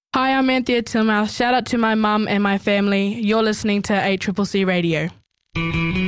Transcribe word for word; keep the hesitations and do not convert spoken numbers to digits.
Hi, I'm Anthea Tillmouth. Shout out to my mum and my family. You're listening to A C C C Radio.